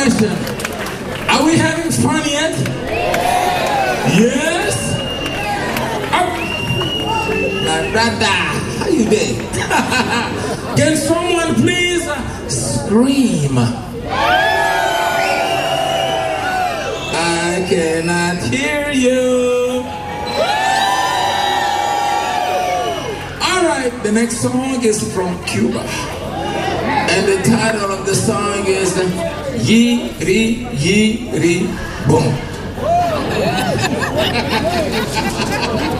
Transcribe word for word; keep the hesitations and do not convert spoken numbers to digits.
question. Are we having fun yet? Yes? Oh. My brother, how you doing? Can someone please scream? I cannot hear you. Alright, the next song is from Cuba. And the title of the song is Yi Ri Yi Ri Boom.